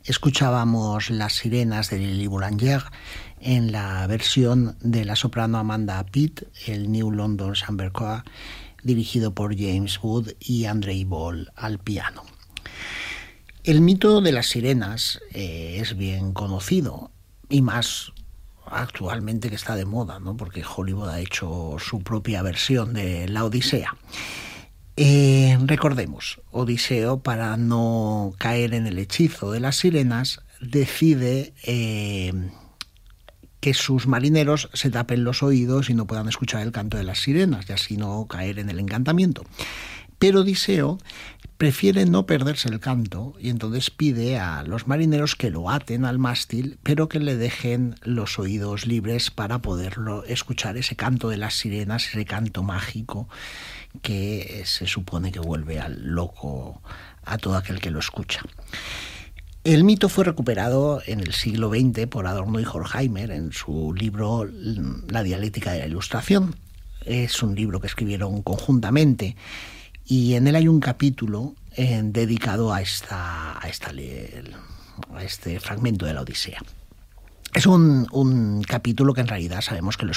Escuchábamos Las sirenas de Lili Boulanger en la versión de la soprano Amanda Pitt, el New London Chamber Choir, dirigido por James Wood y Andrei Bol al piano. El mito de las sirenas es bien conocido, y más actualmente que está de moda, ¿no? Porque Hollywood ha hecho su propia versión de la Odisea. Recordemos, Odiseo, para no caer en el hechizo de las sirenas, decide que sus marineros se tapen los oídos y no puedan escuchar el canto de las sirenas, y así no caer en el encantamiento. Pero Odiseo prefiere no perderse el canto y entonces pide a los marineros que lo aten al mástil, pero que le dejen los oídos libres para poderlo escuchar, ese canto de las sirenas, ese canto mágico que se supone que vuelve al loco a todo aquel que lo escucha. El mito fue recuperado en el siglo XX por Adorno y Horkheimer en su libro La dialéctica de la ilustración. Es un libro que escribieron conjuntamente y en él hay un capítulo dedicado a este fragmento de la Odisea. Es un capítulo que en realidad sabemos que lo